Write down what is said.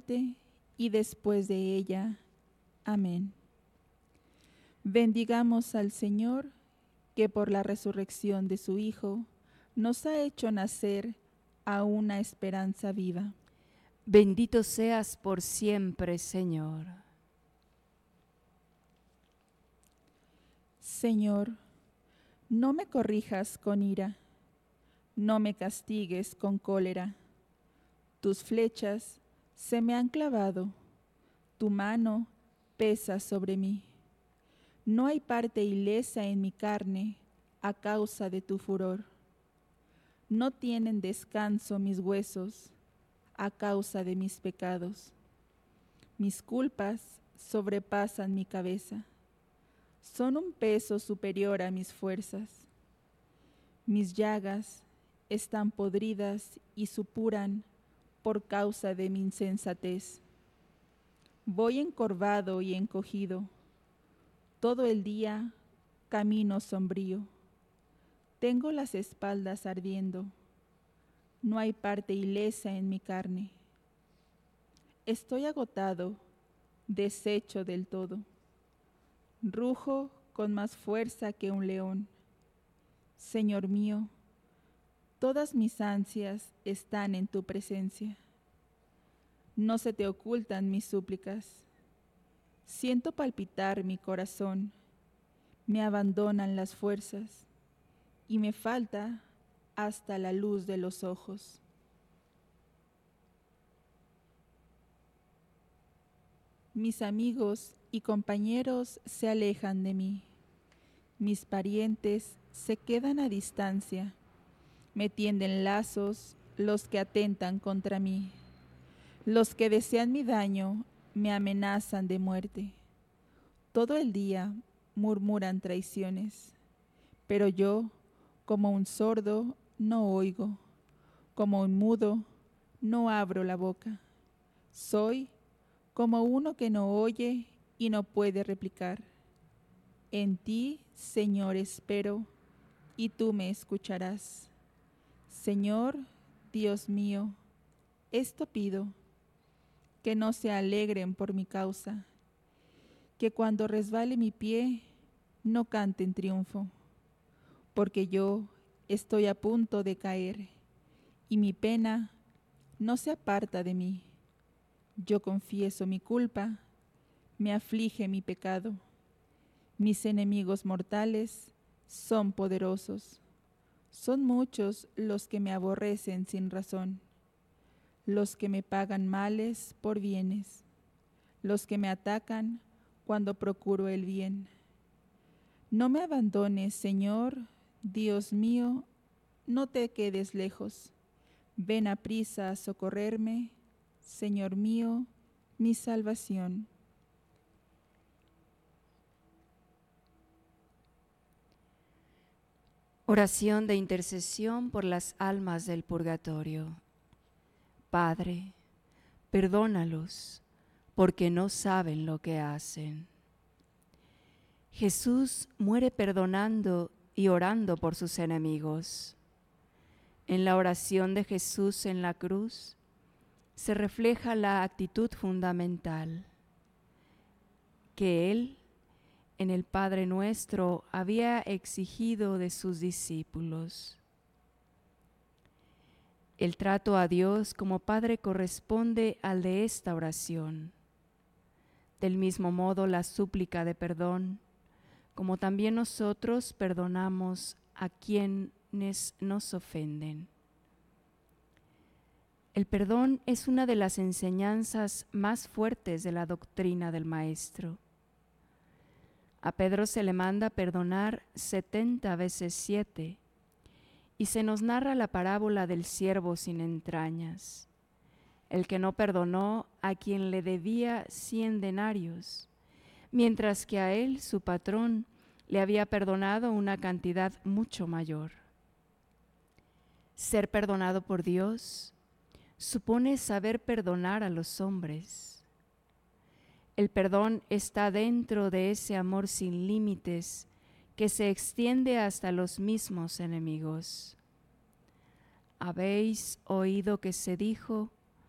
muerte y después de ella. Amén. Bendigamos al Señor, que por la resurrección de su Hijo nos ha hecho nacer a una esperanza viva. Bendito seas por siempre, Señor. Señor, no me corrijas con ira, no me castigues con cólera. Tus flechas se me han clavado, tu mano pesa sobre mí. No hay parte ilesa en mi carne a causa de tu furor. No tienen descanso mis huesos a causa de mis pecados. Mis culpas sobrepasan mi cabeza. Son un peso superior a mis fuerzas. Mis llagas están podridas y supuran por causa de mi insensatez. Voy encorvado y encogido. Todo el día camino sombrío. Tengo las espaldas ardiendo. No hay parte ilesa en mi carne. Estoy agotado, deshecho del todo. Rujo con más fuerza que un león. Señor mío, todas mis ansias están en tu presencia. No se te ocultan mis súplicas. Siento palpitar mi corazón. Me abandonan las fuerzas y me falta hasta la luz de los ojos. Mis amigos y compañeros se alejan de mí. Mis parientes se quedan a distancia. Me tienden lazos los que atentan contra mí. Los que desean mi daño me amenazan de muerte. Todo el día murmuran traiciones, pero yo, como un sordo, no oigo. Como un mudo, no abro la boca. Soy como uno que no oye y no puede replicar. En ti, Señor, espero, y tú me escucharás. Señor, Dios mío, esto pido, que no se alegren por mi causa, que cuando resbale mi pie, no canten triunfo, porque yo estoy a punto de caer, y mi pena no se aparta de mí. Yo confieso mi culpa, me aflige mi pecado. Mis enemigos mortales son poderosos. Son muchos los que me aborrecen sin razón, los que me pagan males por bienes, los que me atacan cuando procuro el bien. No me abandones, Señor, Dios mío, no te quedes lejos. Ven aprisa a socorrerme, Señor mío, mi salvación. Oración de intercesión por las almas del purgatorio. Padre, perdónalos, porque no saben lo que hacen. Jesús muere perdonando y orando por sus enemigos. En la oración de Jesús en la cruz se refleja la actitud fundamental que Él, en el Padre Nuestro, había exigido de sus discípulos. El trato a Dios como Padre corresponde al de esta oración. Del mismo modo, la súplica de perdón, como también nosotros perdonamos a quienes nos ofenden. El perdón es una de las enseñanzas más fuertes de la doctrina del Maestro. A Pedro se le manda perdonar 70 veces 7 y se nos narra la parábola del siervo sin entrañas, el que no perdonó a quien le debía 100 denarios, mientras que a él su patrón le había perdonado una cantidad mucho mayor. Ser perdonado por Dios supone saber perdonar a los hombres. El perdón está dentro de ese amor sin límites que se extiende hasta los mismos enemigos. Habéis oído que se dijo,